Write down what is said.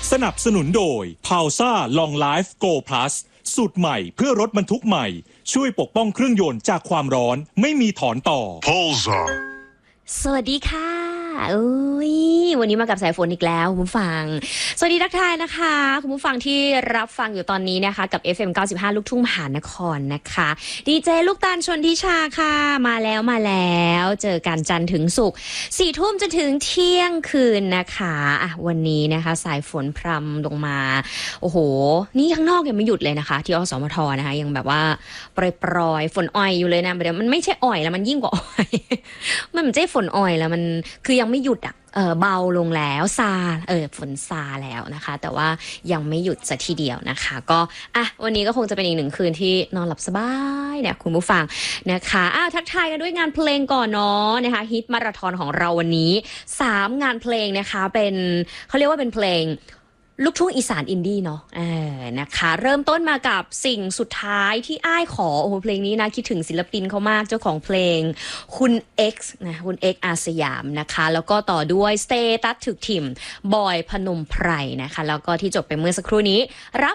สนับสนุนโดย p a u s a Long Life Go Plus สูตรใหม่เพื่อรถบรรทุกใหม่ช่วยปกป้องเครื่องยนต์จากความร้อนไม่มีถอนต่อ Pulsar สวัสดีค่ะวันนี้มากับสายฝนอีกแล้วคุณผู้ฟังสวัสดีทักทายนะคะคุณผู้ฟังที่รับฟังอยู่ตอนนี้นะคะกับ FM 95 ลูกทุ่งมหานครนะคะดีเจลูกตาลชนทิชาค่ะมาแล้วเจอกันจันทร์ถึงศุกร์4 ทุ่มจนถึงเที่ยงคืนนะคะวันนี้นะคะสายฝนพรำลงมาโอ้โหนี่ข้างนอกยังไม่หยุดเลยนะคะที่อสมทนะคะยังแบบว่าปรอยฝนอ่อยอยู่เลยนะเดี๋ยวมันไม่ใช่อ่อยแล้วมันยิ่งกว่าอ่อย มันไม่ใช่ฝนอ่อยแล้วมันคือยังไม่หยุดเบาลงแล้วฝนซาแล้วนะคะแต่ว่ายังไม่หยุดซะทีเดียวนะคะก็วันนี้ก็คงจะเป็นอีกหนึ่งคืนที่นอนหลับสบายเนี่ยคุณผู้ฟังนะคะทักทายกันด้วยงานเพลงก่อนเนาะนะคะฮิตมาราธอนของเราวันนี้3งานเพลงนะคะเป็นเขาเรียกว่าเป็นเพลงลูกทุ่งอีสานอินดี้เนาะนะคะเริ่มต้นมากับสิ่งสุดท้ายที่อ้ายขอโอ้โหเพลงนี้นะคิดถึงศิลปินเขามากเจ้าของเพลงคุณ X นะคุณ X อาสยามนะคะแล้วก็ต่อด้วยสเตตัสถึกถิ่มบอยพนมไพรนะคะแล้วก็ที่จบไปเมื่อสักครู่นี้รับ